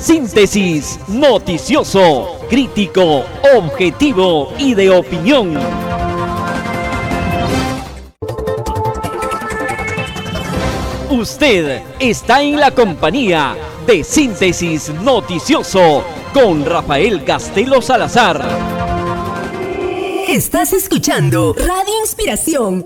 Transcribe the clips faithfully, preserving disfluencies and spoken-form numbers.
Síntesis noticioso, crítico, objetivo y de opinión. Usted está en la compañía de Síntesis noticioso con Rafael Castelo Salazar. Estás escuchando Radio Inspiración.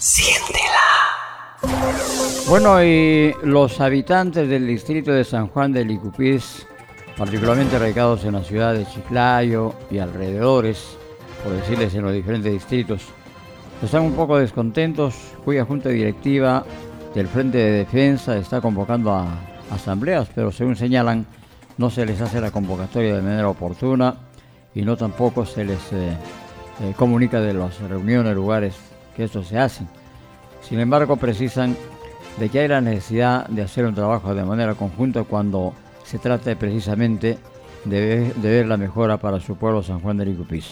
Siéntela. Bueno, y los habitantes del distrito de San Juan de Licupís, particularmente radicados en la ciudad de Chiclayo y alrededores, por decirles en los diferentes distritos, están un poco descontentos, cuya junta directiva del Frente de Defensa está convocando a asambleas, pero según señalan, no se les hace la convocatoria de manera oportuna y no tampoco se les eh, eh, comunica de las reuniones, lugares que esto se hacen. Sin embargo, precisan de que hay la necesidad de hacer un trabajo de manera conjunta cuando se trata precisamente de ver, de ver la mejora para su pueblo San Juan de Licupís.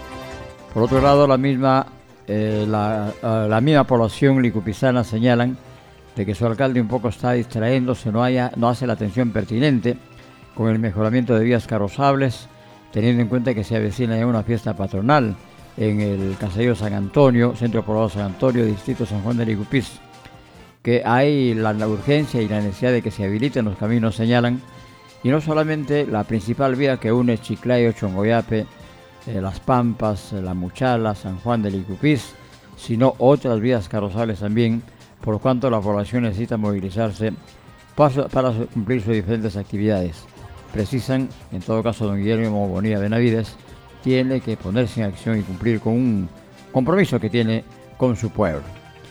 Por otro lado, la misma, eh, la, la misma población licupizana señalan de que su alcalde un poco está distrayéndose, no, haya, no hace la atención pertinente con el mejoramiento de vías carrozables, teniendo en cuenta que se avecina ya una fiesta patronal en el caserío San Antonio, Centro Poblado San Antonio, Distrito San Juan de Licupís, que hay la, la urgencia y la necesidad de que se habiliten los caminos, señalan, y no solamente la principal vía que une Chiclayo, Chongoyape, eh, Las Pampas, La Muchala, San Juan de Licupís, sino otras vías carrozables también, por cuanto la población necesita movilizarse para, para cumplir sus diferentes actividades. Precisan, en todo caso, don Guillermo Bonilla Benavides tiene que ponerse en acción y cumplir con un compromiso que tiene con su pueblo.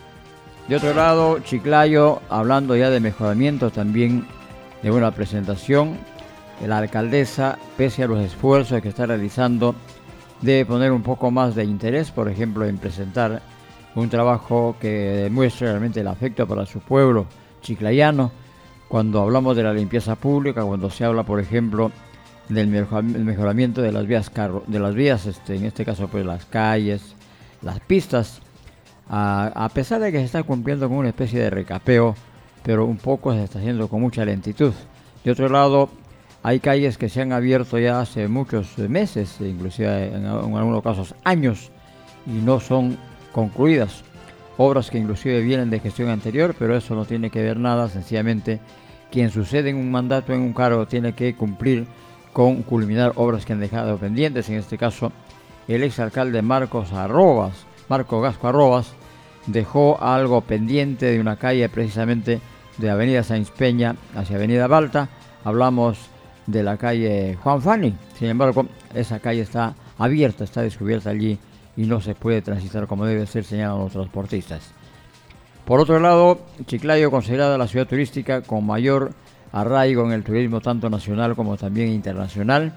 De otro lado, Chiclayo, hablando ya de mejoramiento también de una presentación, la alcaldesa, pese a los esfuerzos que está realizando, debe poner un poco más de interés, por ejemplo, en presentar un trabajo que demuestre realmente el afecto para su pueblo chiclayano. Cuando hablamos de la limpieza pública, cuando se habla, por ejemplo, del mejoramiento de las vías, carro, de las vías este, en este caso, pues las calles, las pistas, a, a pesar de que se está cumpliendo con una especie de recapeo, pero un poco se está haciendo con mucha lentitud. De otro lado, hay calles que se han abierto ya hace muchos meses, inclusive en, en algunos casos años, y no son concluidas, obras que inclusive vienen de gestión anterior, pero eso no tiene que ver nada, sencillamente quien sucede en un mandato, en un cargo, tiene que cumplir con culminar obras que han dejado pendientes. En este caso, el exalcalde Marcos Arrobas, Marco Gasco Arrobas, dejó algo pendiente de una calle precisamente de Avenida Sáenz Peña hacia Avenida Balta. Hablamos de la calle Juan Fani, sin embargo, esa calle está abierta, está descubierta allí y no se puede transitar como debe ser, señalan los transportistas. Por otro lado, Chiclayo, considerada la ciudad turística con mayor arraigo en el turismo tanto nacional como también internacional,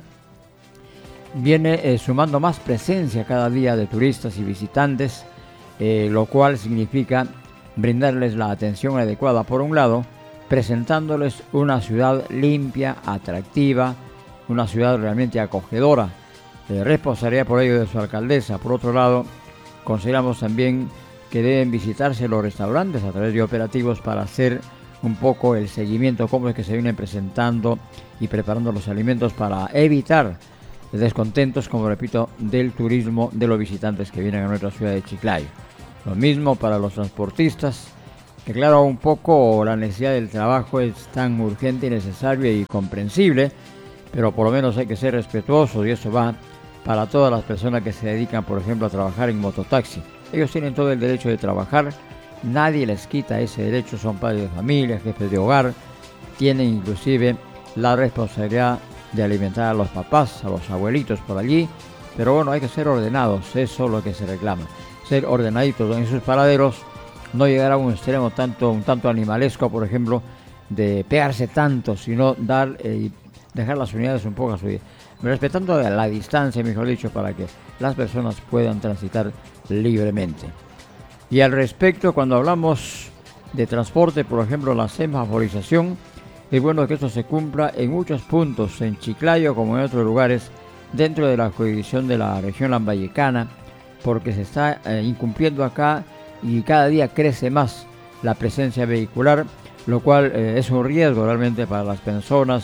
viene eh, sumando más presencia cada día de turistas y visitantes, eh, lo cual significa brindarles la atención adecuada por un lado, presentándoles una ciudad limpia, atractiva, una ciudad realmente acogedora. Eh, responsabilidad por ello de su alcaldesa. Por otro lado, consideramos también que deben visitarse los restaurantes a través de operativos para hacer un poco el seguimiento, cómo es que se vienen presentando y preparando los alimentos para evitar descontentos, como repito, del turismo de los visitantes que vienen a nuestra ciudad de Chiclayo. Lo mismo para los transportistas, que claro, un poco la necesidad del trabajo es tan urgente y necesaria y comprensible, pero por lo menos hay que ser respetuosos, y eso va para todas las personas que se dedican, por ejemplo, a trabajar en mototaxi. Ellos tienen todo el derecho de trabajar, nadie les quita ese derecho, son padres de familia, jefes de hogar, tienen inclusive la responsabilidad de alimentar a los papás, a los abuelitos por allí, pero bueno, hay que ser ordenados, eso es lo que se reclama, ser ordenaditos en sus paraderos, no llegar a un extremo tanto, un tanto animalesco, por ejemplo, de pegarse tanto, sino dar y eh, dejar las unidades un poco a su vida, respetando la distancia, mejor dicho, para que las personas puedan transitar libremente. Y al respecto, cuando hablamos de transporte, por ejemplo, la semaforización, es bueno que esto se cumpla en muchos puntos, en Chiclayo como en otros lugares, dentro de la jurisdicción de la región lambayecana, porque se está eh, incumpliendo acá y cada día crece más la presencia vehicular, lo cual eh, es un riesgo realmente para las personas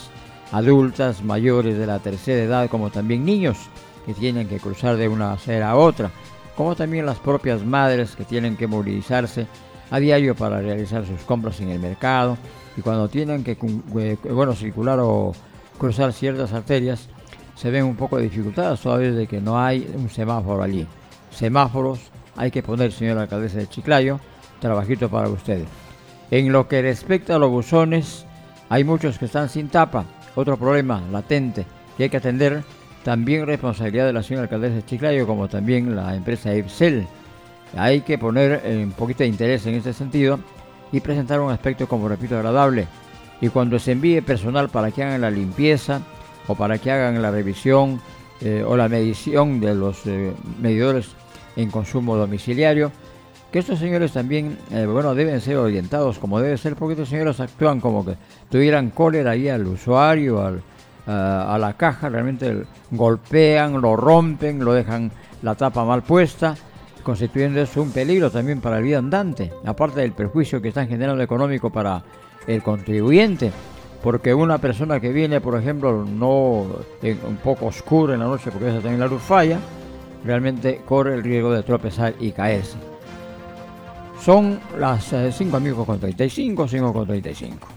adultas, mayores de la tercera edad, como también niños que tienen que cruzar de una acera a otra, como también las propias madres que tienen que movilizarse a diario para realizar sus compras en el mercado, y cuando tienen que bueno, circular o cruzar ciertas arterias se ven un poco dificultadas toda vez de que no hay un semáforo allí. Semáforos hay que poner, señora alcaldesa de Chiclayo, trabajito para ustedes. En lo que respecta a los buzones, hay muchos que están sin tapa, otro problema latente que hay que atender, también responsabilidad de la señora alcaldesa de Chiclayo, como también la empresa Ipsel. Hay que poner un poquito de interés en este sentido y presentar un aspecto, como repito, agradable. Y cuando se envíe personal para que hagan la limpieza o para que hagan la revisión eh, o la medición de los eh, medidores en consumo domiciliario, que estos señores también, eh, bueno, deben ser orientados como debe ser, porque estos señores actúan como que tuvieran cólera ahí al usuario, al, a, a la caja, realmente golpean, lo rompen, lo dejan la tapa mal puesta, constituyendo eso un peligro también para el viandante, aparte del perjuicio que están generando económico para el contribuyente, porque una persona que viene, por ejemplo, no en, un poco oscuro en la noche, porque esa también la luz falla, realmente corre el riesgo de tropezar y caerse. Son las cinco amigos con treinta y cinco, cinco con treinta y cinco.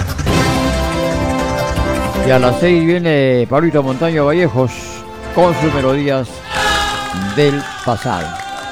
Y a las seis viene Pablito Montaño Vallejos con sus melodías del pasado.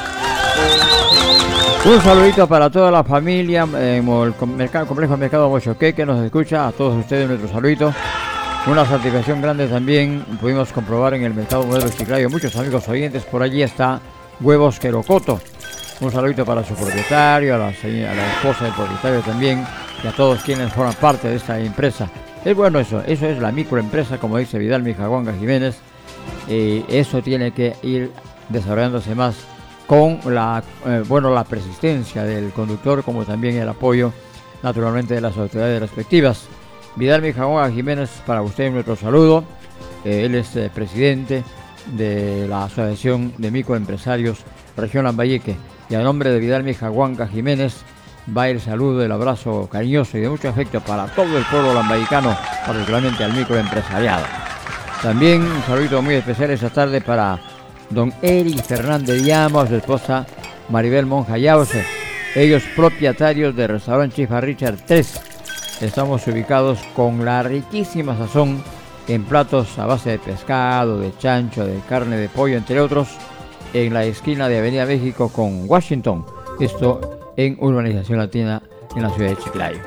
Un saludito para toda la familia en el mercado, complejo Mercado Mochoque, que nos escucha, a todos ustedes nuestro saludito. Una satisfacción grande también pudimos comprobar en el Mercado Modelo Chiclayo, muchos amigos oyentes. Por allí está Huevos Querocoto. Un saludito para su propietario, a la, a la esposa del propietario también, y a todos quienes forman parte de esta empresa. Es bueno eso, eso es la microempresa, como dice Vidal Mijaguanga Jiménez. Eh, eso tiene que ir desarrollándose más con la, eh, bueno, la persistencia del conductor, como también el apoyo, naturalmente, de las autoridades respectivas. Vidal Mijaguanga Jiménez, para usted nuestro saludo. Eh, él es eh, presidente de la Asociación de Microempresarios Región Lambayeque. Y a nombre de Vidal Mijaguanga Jiménez va el saludo, el abrazo cariñoso y de mucho afecto para todo el pueblo lambayicano, particularmente al microempresariado. También un saludo muy especial esta tarde para don Eric Fernández Llamo, a su esposa Maribel Monja Yause, ellos propietarios del restaurante Chifa Richard tres. Estamos ubicados con la riquísima sazón en platos a base de pescado, de chancho, de carne de pollo, entre otros, en la esquina de Avenida México con Washington, esto en Urbanización Latina en la ciudad de Chiclayo.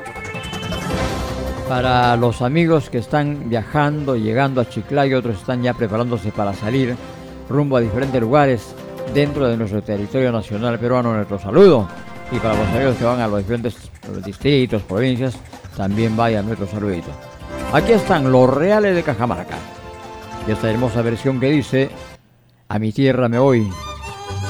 Para los amigos que están viajando, llegando a Chiclayo, otros están ya preparándose para salir rumbo a diferentes lugares dentro de nuestro territorio nacional peruano, nuestro saludo. Y para los amigos que van a los diferentes distritos, provincias, también vaya nuestro saludito. Aquí están los Reales de Cajamarca y esta hermosa versión que dice: a mi tierra me voy,